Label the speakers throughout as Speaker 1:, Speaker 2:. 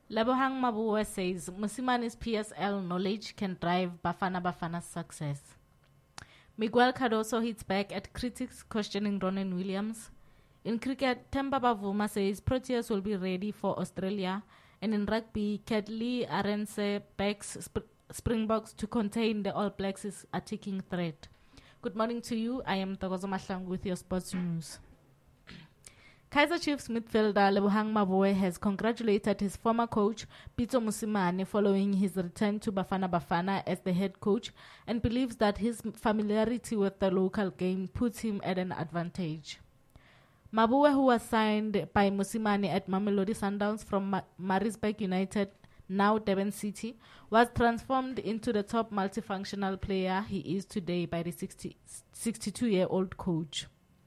Speaker 1: Lebohang Mabuwe says Musimane's PSL knowledge can drive Bafana Bafana's success. Miguel Cardoso hits back at critics questioning Ronan Williams. In cricket, Themba Bavuma says Proteas will be ready for Australia. And in rugby, Kedley Arendse backs Springboks to contain the All Blacks' attacking threat. Good morning to you. I am Togozo Mahlang with your sports news. Kaizer Chiefs midfielder Lebohang Mabuwe has congratulated his former coach Pitso Mosimane following his return to Bafana Bafana as the head coach and believes that his familiarity with the local game puts him at an advantage. Mabuwe, who was signed by Mosimane at Mamelodi Sundowns from Maritzburg United, now Durban City, was transformed into the top multifunctional player he is today by the 62-year-old coach.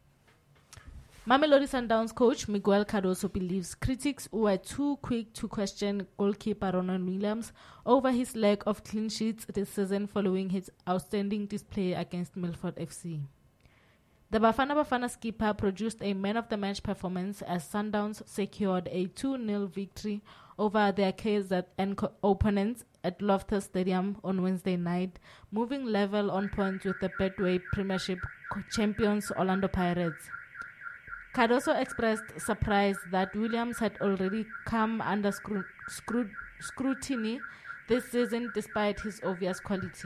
Speaker 1: Mamelodi Sundowns coach Miguel Cardoso believes critics were too quick to question goalkeeper Ronan Williams over his lack of clean sheets this season following his outstanding display against Milford FC. The Bafana Bafana skipper produced a man-of-the-match performance as Sundowns secured a 2-0 victory over their KZN opponents at Loftus Stadium on Wednesday night, moving level on points with the Betway Premiership champions Orlando Pirates. Cardoso expressed surprise that Williams had already come under scrutiny this season despite his obvious quality.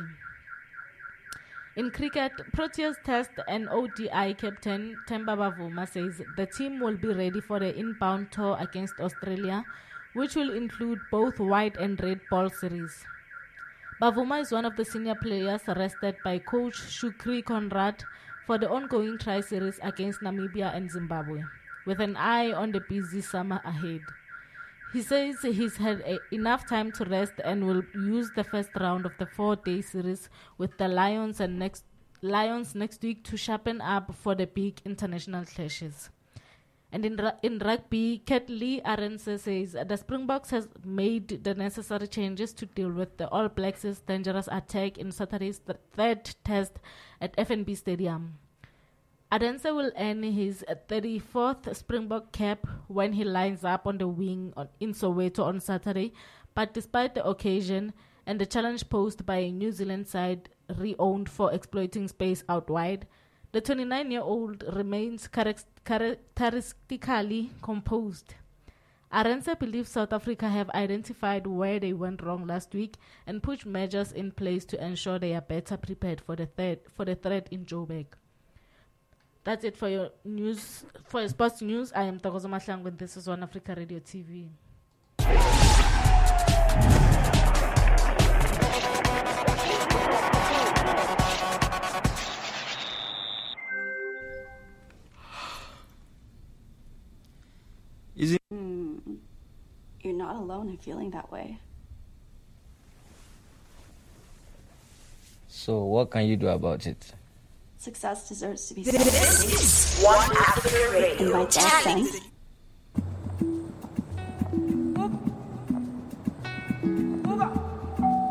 Speaker 1: In cricket, Proteas test and ODI captain Themba Bavuma says the team will be ready for the inbound tour against Australia, which will include both white and red ball series. Bavuma is one of the senior players arrested by coach Shukri Conrad for the ongoing tri-series against Namibia and Zimbabwe, with an eye on the busy summer ahead. He says he's had enough time to rest and will use the first round of the 4-day series with the Lions next week to sharpen up for the big international clashes. And in rugby, Kedley Arendse says the Springboks has made the necessary changes to deal with the All Blacks' dangerous attack in Saturday's third test at FNB Stadium. Arendse will earn his 34th Springbok cap when he lines up on the wing in Soweto on Saturday, but despite the occasion and the challenge posed by a New Zealand side re-owned for exploiting space out wide, the 29-year-old remains characteristically composed. Arendse believes South Africa have identified where they went wrong last week and put measures in place to ensure they are better prepared for the threat in Joburg. That's it for your news. For your sports news, I am Togozo Mahlang and this is One Africa Radio TV.
Speaker 2: You're not alone in feeling that way.
Speaker 3: So what can you do about it?
Speaker 2: Success deserves to be
Speaker 4: This is One Africa Radio.
Speaker 2: And by that sense,